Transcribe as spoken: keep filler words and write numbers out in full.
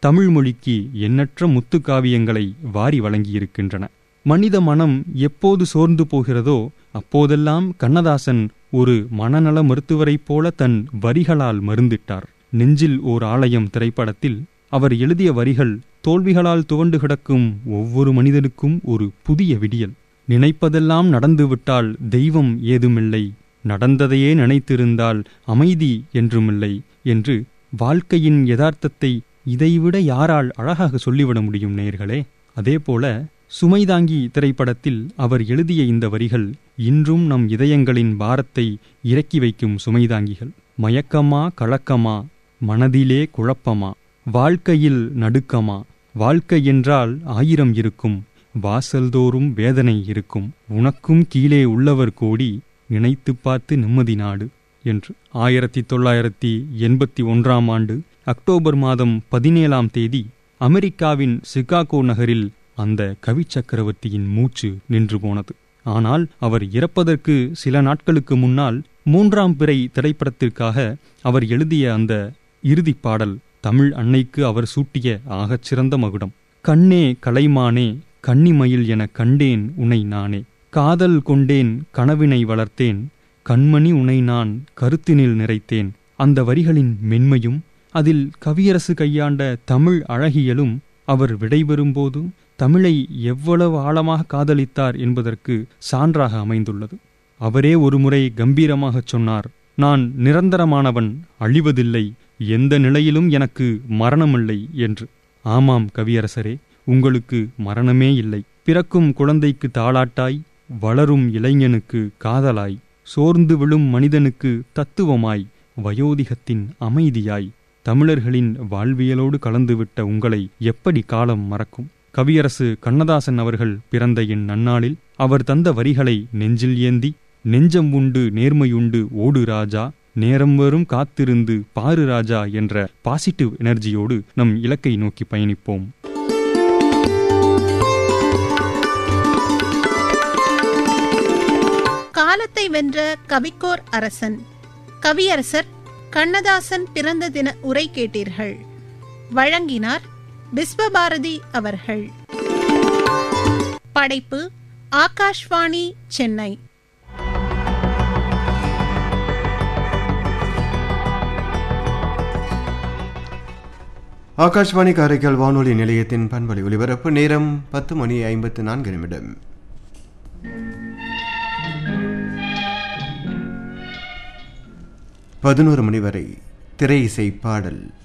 தமிழ் மொழிக்கு எண்ணற்ற முத்துக்காவியங்களை வாரி வழங்கியிருக்கின்றன. மனித மனம் எப்போது சோர்ந்து போகிறதோ அப்போதெல்லாம் கண்ணதாசன் ஒரு மனநல மருத்துவரைப் போல தன் வரிகளால் மருந்திட்டார். நெஞ்சில் ஓர் ஆலயம் திரைப்படத்தில் அவர் எழுதிய வரிகள் தோல்விகளால் துவண்டு கிடக்கும் ஒவ்வொரு மனிதனுக்கும் ஒரு புதிய விடியல். நினைப்பதெல்லாம் நடந்துவிட்டால் தெய்வம் ஏதுமில்லை, நடந்ததையே நினைத்திருந்தால் அமைதி என்றுமில்லை என்று வாழ்க்கையின் யதார்த்தத்தை இதைவிட யாரால் அழகாக சொல்லிவிட முடியும் நேயர்களே? அதேபோல சுமைதாங்கி திரைப்படத்தில் அவர் எழுதிய இந்த வரிகள் இன்றும் நம் இதயங்களின் பாரத்தை இறக்கி வைக்கும் சுமைதாங்கிகள். மயக்கமா கலக்கமா, மனதிலே குழப்பமா, வாழ்க்கையில் நடுக்கமா, வாழ்க்கை என்றால் ஆயிரம் இருக்கும், வாசல்தோறும் வேதனை இருக்கும், உனக்கும் கீழே உள்ளவர் கோடி, நினைத்து பார்த்து நிம்மதி நாடு என்று ஆயிரத்தி தொள்ளாயிரத்தி எண்பத்தி ஒன்றாம் ஆண்டு அக்டோபர் மாதம் பதினேழாம் தேதி அமெரிக்காவின் சிகாகோ நகரில் அந்த கவி சக்கரவர்த்தியின் மூச்சு நின்று போனது. ஆனால் அவர் இறப்பதற்கு சில நாட்களுக்கு முன்னால் மூன்றாம் பிறை திரைப்படத்திற்காக அவர் எழுதிய அந்த இறுதிப் பாடல் தமிழ் அன்னைக்கு அவர் சூட்டிய ஆகச்சிறந்த மகுடம். கண்ணே கலைமானே கன்னிமயில் என கண்டேன் உனை நானே, காதல் கொண்டேன் கனவினை வளர்த்தேன், கண்மணி உனை நான் கருத்தினில் நிறைத்தேன். அந்த வரிகளின் மென்மையும் அதில் கவியரசு கையாண்ட தமிழ் அழகியலும் அவர் விடைபெறும்போது தமிழை எவ்வளவு ஆழமாக காதலித்தார் என்பதற்கு சான்றாக அமைந்துள்ளது. அவரே ஒருமுறை கம்பீரமாகச் சொன்னார், நான் நிரந்தரமானவன், அழிவதில்லை, எந்த நிலையிலும் எனக்கு மரணமில்லை என்று. ஆமாம் கவியரசரே, உங்களுக்கு மரணமே இல்லை. பிறக்கும் குழந்தைக்கு தாளாட்டாய், வளரும் இளைஞனுக்கு காதலாய், சோர்ந்து விழும் மனிதனுக்கு தத்துவமாய், வயோதிகத்தின் அமைதியாய், தமிழர்களின் வாழ்வியலோடு கலந்துவிட்ட உங்களை எப்படி காலம் மறக்கும்? கவியரசு கண்ணதாசன் அவர்கள் பிறந்த என் நன்னாளில் அவர் தந்த வரிகளை நெஞ்சில் ஏந்தி, நெஞ்சம் உண்டு நேர்மையுண்டு ஓடு ராஜா, நேரம் வரும் காத்திருந்து பாரு ராஜா என்ற பாசிட்டிவ் எனர்ஜியோடு நம் இலக்கை நோக்கி பயணிப்போம். காலத்தை வென்ற கவிக்கோர் அரசன் கவியரசர் கண்ணதாசன் பிறந்த தின உரை கேட்டீர்கள். வழங்கினார் விஸ்வபாரதி அவர்கள். படைப்பு ஆகாஷ்வாணி சென்னை. ஆகாஷ்வாணி காரைக்கால் வானொலி நிலையத்தின் பண்பலை ஒலிபரப்பு நேரம் பத்து மணி ஐம்பத்து நான்கு நிமிடம். பதினோரு மணி வரை திரை இசை பாடல்.